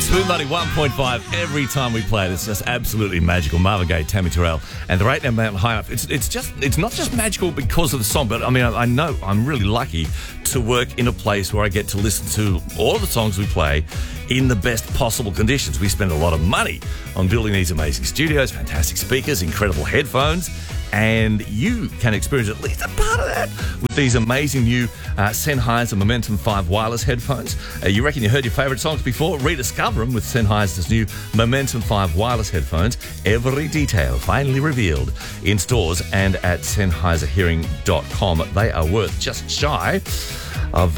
Smooth 91.5 every time we play it. It's just absolutely magical. Marvin Gaye, Tammy Terrell, and the Right Now Mountain High Up. It's not just magical because of the song, but I mean, I know I'm really lucky to work in a place where I get to listen to all of the songs we play in the best possible conditions. We spend a lot of money on building these amazing studios, fantastic speakers, incredible headphones, and you can experience at least a part of that with these amazing new Sennheiser Momentum 5 wireless headphones. You reckon you heard your favourite songs before? Rediscover them with Sennheiser's new Momentum 5 wireless headphones. Every detail finally revealed in stores and at Sennheiserhearing.com. They are worth just shy of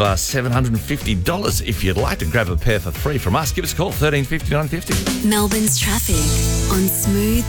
$750. If you'd like to grab a pair for free from us, give us a call, 1350 950. Melbourne's traffic on Smooth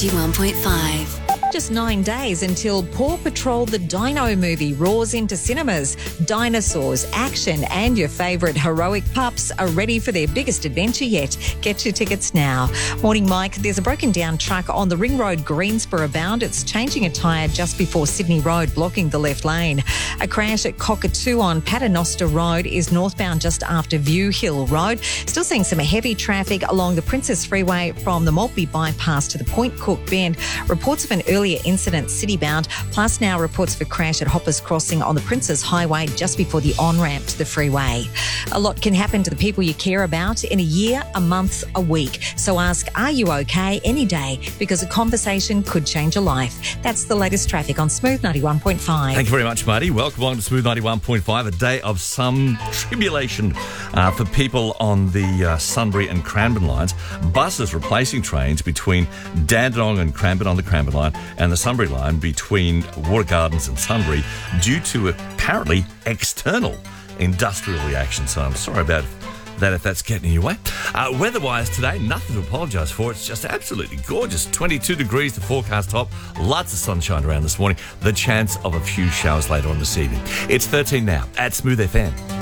91.5. Just 9 days until Paw Patrol the Dino movie roars into cinemas. Dinosaurs, action, and your favourite heroic pups are ready for their biggest adventure yet. Get your tickets now. Morning, Mike. There's a broken down truck on the Ring Road Greensboro bound. It's changing a tyre just before Sydney Road, blocking the left lane. A crash at Cockatoo on Paternoster Road is northbound just after View Hill Road. Still seeing some heavy traffic along the Princess Freeway from the Maltby bypass to the Point Cook Bend. Reports of an earlier incident city-bound, plus now reports of a crash at Hoppers Crossing on the Princes Highway just before the on-ramp to the freeway. A lot can happen to the people you care about in a year, a month, a week. So ask, are you okay any day? Because a conversation could change a life. That's the latest traffic on Smooth 91.5. Thank you very much, Marty. Welcome on to Smooth 91.5, a day of some tribulation for people on the Sunbury and Cranbourne lines. Buses replacing trains between Dandenong and Cranbourne on the Cranbourne line and the Sunbury line between Water Gardens and Sunbury due to apparently external industrial reaction. So I'm sorry about that if that's getting in your way. Weather-wise today, nothing to apologise for. It's just absolutely gorgeous. 22 degrees, the forecast top. Lots of sunshine around this morning. The chance of a few showers later on this evening. It's 13 now at Smooth FM.